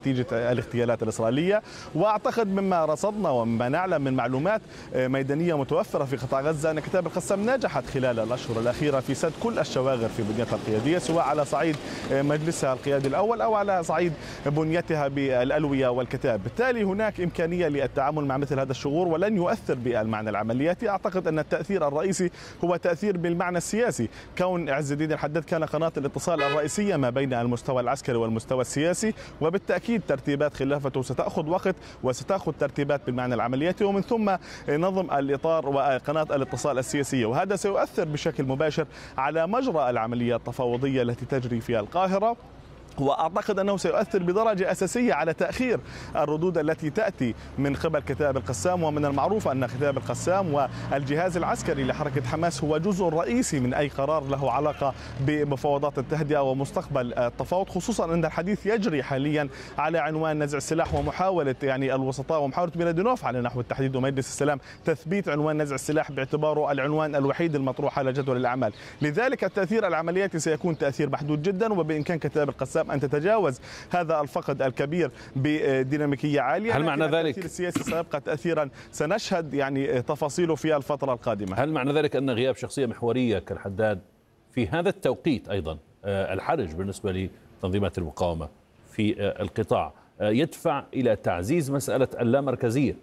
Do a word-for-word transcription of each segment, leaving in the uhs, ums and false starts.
نتيجة الاغتيالات الإسرائيلية. وأعتقد مما رصدنا ومما نعلم من معلومات ميدانية متوفرة في قطاع غزة أن كتائب القسام نجحت خلال الأشهر الأخيرة في سد كل الشواغر في بنيتها القيادية، سواء على صعيد مجلسها القيادي الأول أو على صعيد بنيتها بالألوية والكتائب. بالتالي هناك إمكانية للتعامل مع مثل هذا الشغور ولن يؤثر بالمعنى العملياتي. أعتقد أن التأثير الرئيسي هو تأثير بالمعنى السياسي، كون عز الدين الحداد كان قناة الاتصال الرئيسية ما بين المستوى العسكري والمستوى السياسي، وبالتأكيد ترتيبات خلافته ستأخذ وقت وستأخذ ترتيبات بالمعنى العملياتي، ومن ثم نظم الإطار وقناة الاتصال السياسية، وهذا سيؤثر بشكل مباشر على مجرى العملية التفاوضية التي تجري في القاهرة. وأعتقد أنه سيؤثر بدرجة أساسية على تأخير الردود التي تأتي من قبل كتائب القسام. ومن المعروف أن كتائب القسام والجهاز العسكري لحركة حماس هو جزء رئيسي من أي قرار له علاقة بمفاوضات التهدئة ومستقبل التفاوض، خصوصا أن الحديث يجري حاليا على عنوان نزع السلاح ومحاولة يعني الوسطاء ومحاولة ميلادينوف على نحو التحديد ومجلس السلام تثبيت عنوان نزع السلاح باعتباره العنوان الوحيد المطروح على جدول الأعمال. لذلك التأثير العملياتي سيكون تأثير محدود جدا، وبإمكان كتائب القسام أن تتجاوز هذا الفقد الكبير بديناميكية عالية. هل معنى ذلك التأثير السياسي سيبقى تأثيرا سنشهد يعني تفاصيله في الفترة القادمة؟ هل معنى ذلك أن غياب شخصية محورية كالحداد في هذا التوقيت أيضا الحرج بالنسبة لتنظيمات المقاومة في القطاع يدفع إلى تعزيز مسألة اللامركزية؟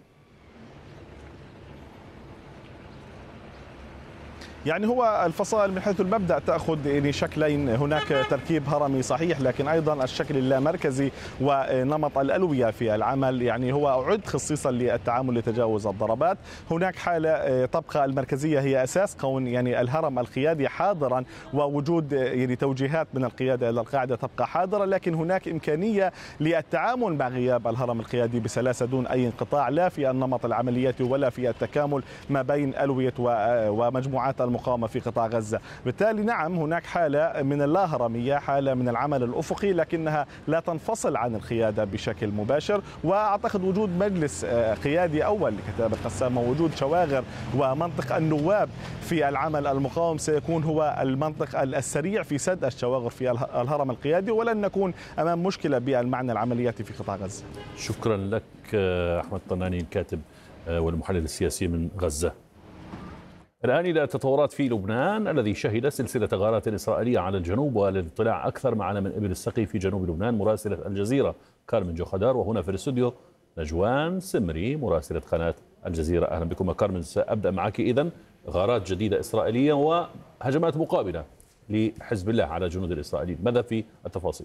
يعني هو الفصائل من حيث المبدأ تأخذ يعني شكلين، هناك تركيب هرمي صحيح، لكن أيضا الشكل اللامركزي ونمط الألوية في العمل يعني هو أعد خصيصا للتعامل لتجاوز الضربات. هناك حالة تبقى المركزية هي أساس، كون يعني الهرم القيادي حاضرا ووجود يعني توجيهات من القيادة إلى القاعدة تبقى حاضرة، لكن هناك إمكانية للتعامل مع غياب الهرم القيادي بسلاسة دون أي انقطاع، لا في النمط العملياتي ولا في التكامل ما بين ألوية ومجموعات المقاومة في قطاع غزة. بالتالي نعم هناك حالة من اللاهرمية، حالة من العمل الأفقي، لكنها لا تنفصل عن القيادة بشكل مباشر. وأعتقد وجود مجلس قيادي أول لكتائب القسام ووجود شواغر ومنطق النواب في العمل المقاوم سيكون هو المنطق السريع في سد الشواغر في الهرم القيادي، ولن نكون أمام مشكلة بالمعنى العملياتي في قطاع غزة. شكرا لك أحمد طناني الكاتب والمحلل السياسي من غزة. الآن إلى التطورات في لبنان الذي شهد سلسلة غارات إسرائيلية على الجنوب، وللاطلاع أكثر معنا من إبل السقي في جنوب لبنان مراسلة الجزيرة كارمن جوخدار، وهنا في الاستوديو نجوان سمري مراسلة قناة الجزيرة. أهلا بكم كارمن. سأبدأ معك. إذن غارات جديدة إسرائيلية وهجمات مقابلة لحزب الله على جنود الإسرائيليين، ماذا في التفاصيل؟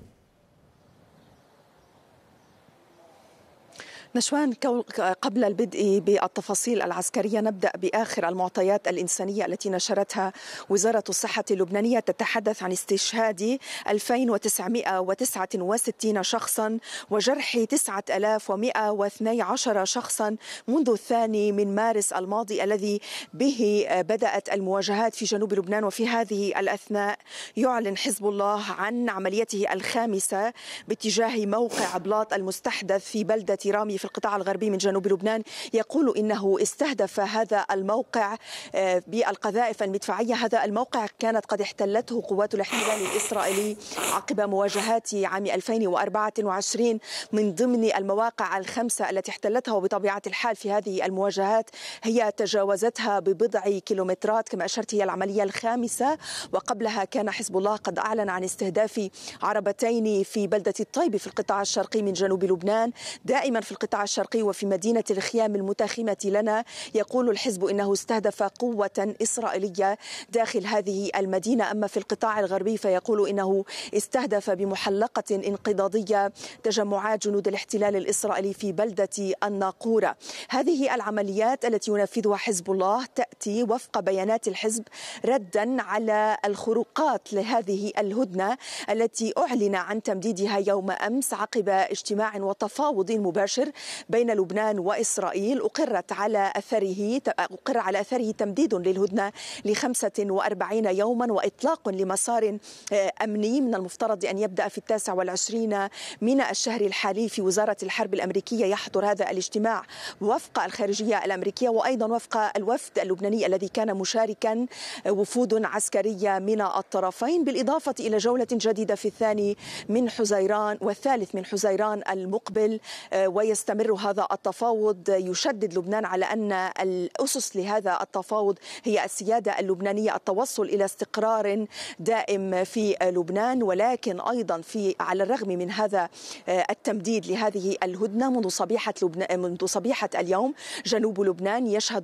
نشوان، قبل البدء بالتفاصيل العسكرية نبدأ بآخر المعطيات الإنسانية التي نشرتها وزارة الصحة اللبنانية، تتحدث عن استشهاد ألفين وتسعمائة وتسعة وستين شخصا وجرح تسعة آلاف ومائة واثني عشر شخصا منذ الثاني من مارس الماضي الذي به بدأت المواجهات في جنوب لبنان. وفي هذه الأثناء يعلن حزب الله عن عمليته الخامسة باتجاه موقع بلاط المستحدث في بلدة رامي في القطاع الغربي من جنوب لبنان. يقول إنه استهدف هذا الموقع بالقذائف المدفعية. هذا الموقع كانت قد احتلته قوات الاحتلال الإسرائيلي عقب مواجهات عام ألفين وأربعة وعشرين من ضمن المواقع الخمسة التي احتلتها، وبطبيعة الحال في هذه المواجهات هي تجاوزتها ببضع كيلومترات كما أشرت، هي العملية الخامسة. وقبلها كان حزب الله قد أعلن عن استهداف عربتين في بلدة الطيب في القطاع الشرقي من جنوب لبنان. دائما في القطاع الشرقي وفي مدينة الخيام المتاخمة لنا يقول الحزب إنه استهدف قوة إسرائيلية داخل هذه المدينة. أما في القطاع الغربي فيقول إنه استهدف بمحلقة انقضاضية تجمعات جنود الاحتلال الإسرائيلي في بلدة الناقورة. هذه العمليات التي ينفذها حزب الله تأتي وفق بيانات الحزب ردا على الخروقات لهذه الهدنة التي أعلن عن تمديدها يوم أمس عقب اجتماع وتفاوض مباشر بين لبنان وإسرائيل أقرت على أثره أقر على أثره تمديد للهدنة لخمسة وأربعين يوما وإطلاق لمسار أمني من المفترض أن يبدأ في التاسع والعشرين من الشهر الحالي. في وزارة الحرب الأمريكية يحضر هذا الاجتماع وفق الخارجية الأمريكية وأيضا وفق الوفد اللبناني الذي كان مشاركا وفود عسكرية من الطرفين، بالإضافة إلى جولة جديدة في الثاني من حزيران والثالث من حزيران المقبل. ويستمر هذا التفاوض. يشدد لبنان على أن الأسس لهذا التفاوض هي السيادة اللبنانية، التوصل إلى استقرار دائم في لبنان، ولكن أيضا في على الرغم من هذا التمديد لهذه الهدنة منذ صبيحة لبنان منذ صبيحة اليوم جنوب لبنان يشهد